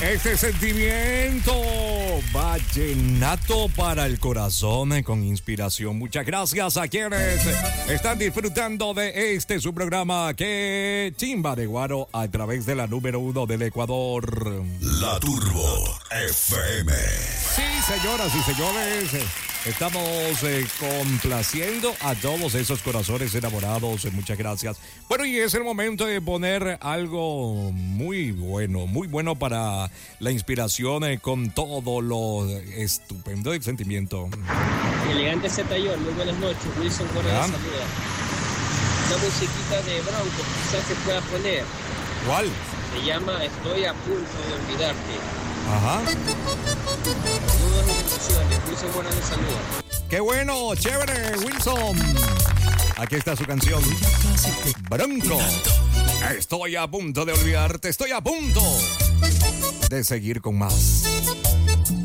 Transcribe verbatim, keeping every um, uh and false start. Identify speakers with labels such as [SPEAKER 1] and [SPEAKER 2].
[SPEAKER 1] Este sentimiento vallenato para el corazón con inspiración. Muchas gracias a quienes están disfrutando de este su programa que Chimba de Guaro a través de la número uno del Ecuador.
[SPEAKER 2] La Turbo F M.
[SPEAKER 1] Sí, señoras y señores, estamos eh, complaciendo a todos esos corazones enamorados. Muchas gracias. Bueno, y es el momento de poner algo muy bueno, muy bueno para la inspiración eh, con todo lo estupendo del sentimiento.
[SPEAKER 3] Elegante Z-Yor, muy buenas noches. Wilson Correa saluda. Una musiquita de Bronco, quizás se pueda poner.
[SPEAKER 1] ¿Cuál?
[SPEAKER 3] Se llama Estoy a punto de olvidarte.
[SPEAKER 1] Ajá.
[SPEAKER 3] Saludos y bendiciones. Wilson Morales saluda.
[SPEAKER 1] ¡Qué bueno! ¡Chévere, Wilson! Aquí está su canción. Bronco. Estoy a punto de olvidarte. Estoy a punto de seguir con más.